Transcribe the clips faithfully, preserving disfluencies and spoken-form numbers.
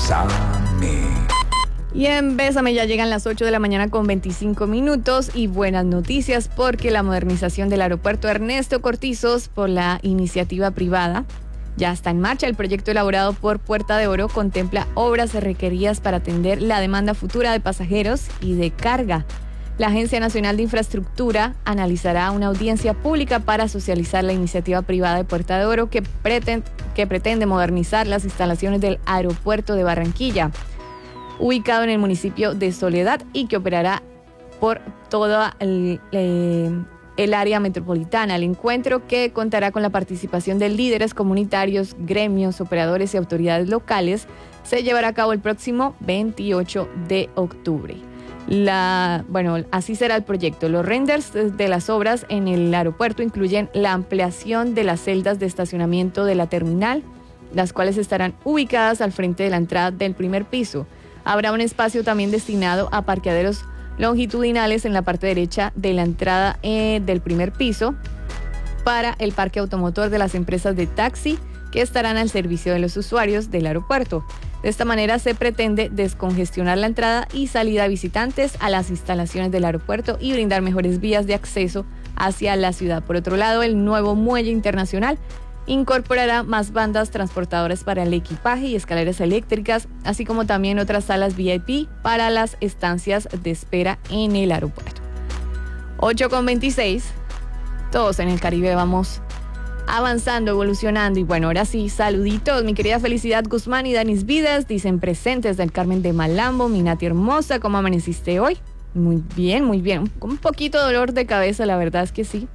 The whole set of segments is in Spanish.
Bésame. Y en Bésame ya llegan las ocho de la mañana con veinticinco minutos y buenas noticias porque la modernización del aeropuerto Ernesto Cortizos por la iniciativa privada ya está en marcha. El proyecto elaborado por Puerta de Oro contempla obras requeridas para atender la demanda futura de pasajeros y de carga. La Agencia Nacional de Infraestructura analizará una audiencia pública para socializar la iniciativa privada de Puerta de Oro que pretende, que pretende modernizar las instalaciones del aeropuerto de Barranquilla, ubicado en el municipio de Soledad y que operará por toda el, el, el área metropolitana. El encuentro, que contará con la participación de líderes comunitarios, gremios, operadores y autoridades locales, se llevará a cabo el próximo veintiocho de octubre. La, bueno, así será el proyecto. Los renders de las obras en el aeropuerto incluyen la ampliación de las celdas de estacionamiento de la terminal, las cuales estarán ubicadas al frente de la entrada del primer piso. Habrá un espacio también destinado a parqueaderos longitudinales en la parte derecha de la entrada eh, del primer piso para el parque automotor de las empresas de taxi que estarán al servicio de los usuarios del aeropuerto. De esta manera se pretende descongestionar la entrada y salida de visitantes a las instalaciones del aeropuerto y brindar mejores vías de acceso hacia la ciudad. Por otro lado, el nuevo muelle internacional incorporará más bandas transportadoras para el equipaje y escaleras eléctricas, así como también otras salas V I P para las estancias de espera en el aeropuerto. ocho con veintiséis, todos en el Caribe vamos avanzando, evolucionando y bueno, ahora sí, saluditos. Mi querida Felicidad Guzmán y Danis Vidas dicen presentes del Carmen de Malambo. Mi Nati hermosa, ¿cómo amaneciste hoy? Muy bien, muy bien, con un poquito de dolor de cabeza, la verdad es que sí.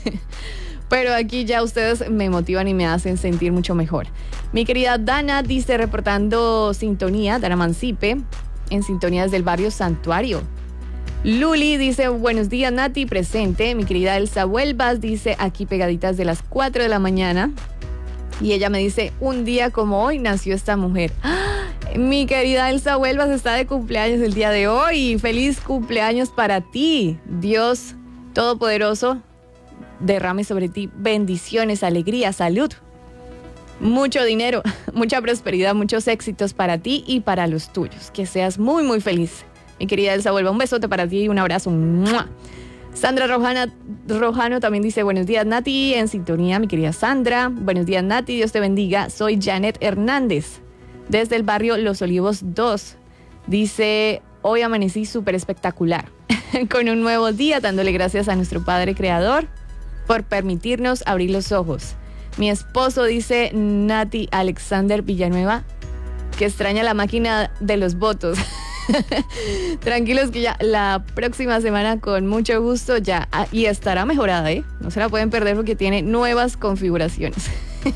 Pero aquí ya ustedes me motivan y me hacen sentir mucho mejor. Mi querida Dana dice, reportando sintonía, Dana Mancipe, en sintonía desde el barrio Santuario. Luli dice, buenos días Nati, presente. Mi querida Elsa Huelvas dice, aquí pegaditas de las cuatro de la mañana. Y ella me dice, un día como hoy nació esta mujer. ¡Ah! Mi querida Elsa Huelvas está de cumpleaños el día de hoy. Feliz cumpleaños para ti. Dios Todopoderoso derrame sobre ti bendiciones, alegría, salud, mucho dinero, mucha prosperidad, muchos éxitos para ti y para los tuyos. Que seas muy, muy feliz. Mi querida Elsa Huelva, un besote para ti y un abrazo. ¡Mua! Sandra Rojana, Rojano también dice, buenos días Nati, en sintonía, mi querida Sandra. Buenos días Nati, Dios te bendiga. Soy Janet Hernández, desde el barrio Los Olivos dos. Dice, hoy amanecí súper espectacular, con un nuevo día, dándole gracias a nuestro Padre Creador por permitirnos abrir los ojos. Mi esposo, dice Nati Alexander Villanueva, que extraña la máquina de los votos. Tranquilos que ya la próxima semana con mucho gusto ya, ah, y estará mejorada, ¿eh? No se la pueden perder porque tiene nuevas configuraciones.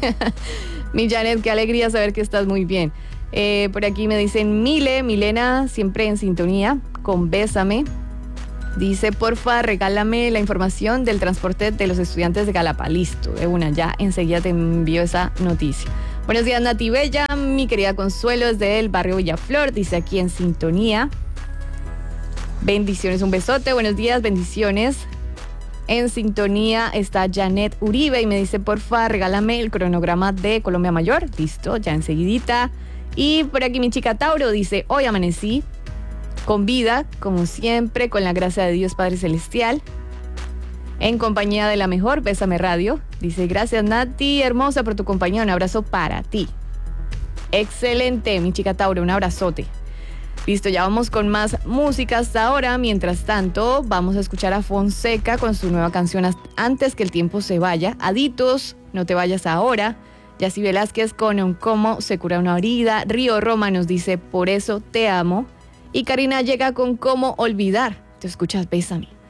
Mi Janet, qué alegría saber que estás muy bien. Eh, por aquí me dicen Mile, Milena, siempre en sintonía con Bésame. Dice, porfa, regálame la información del transporte de los estudiantes de Galapa. Listo, de una, ya enseguida te envío esa noticia. Buenos días, Nati Bella, mi querida Consuelo, desde el barrio Villaflor, dice aquí en sintonía. Bendiciones, un besote, buenos días, bendiciones. En sintonía está Janet Uribe y me dice, porfa, regálame el cronograma de Colombia Mayor. Listo, ya enseguidita. Y por aquí mi chica Tauro dice, hoy amanecí con vida, como siempre, con la gracia de Dios Padre Celestial, en compañía de la mejor, Bésame Radio. Dice, gracias Nati, hermosa, por tu compañía, un abrazo para ti. Excelente, mi chica Tauro, un abrazote. Listo, ya vamos con más música hasta ahora. Mientras tanto, vamos a escuchar a Fonseca con su nueva canción Antes que el tiempo se vaya. Aditos, no te vayas ahora. Yací Velázquez con Cómo se cura una herida. Río Roma nos dice, por eso te amo. Y Karina llega con Cómo olvidar. Te escuchas, Bésame.